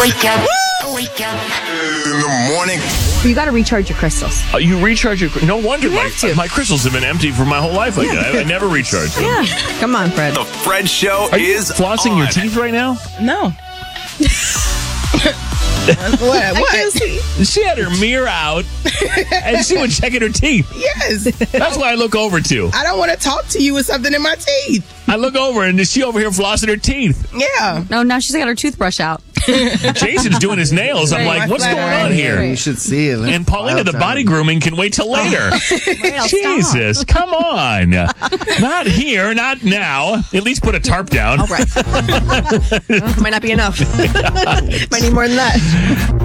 Wake up. Wake up. In the morning. You got to recharge your crystals. You recharge your... No wonder my crystals have been empty for my whole life. I never recharge them. Yeah. Come on, Fred. The Fred Show Are you is flossing your teeth right now? No. What? She had her mirror out, and she was checking her teeth. Yes. That's what I look over to. I don't want to talk to you with something in my teeth. I look over, and is she over here flossing her teeth? Yeah. No, now she's got her toothbrush out. Jason's doing his nails. I'm like, what's going on here? You should see it. And Paulina, the body grooming, can wait till later. Jesus, come on. Not here, not now. At least put a tarp down. All right. Might not be enough. Might need more than that.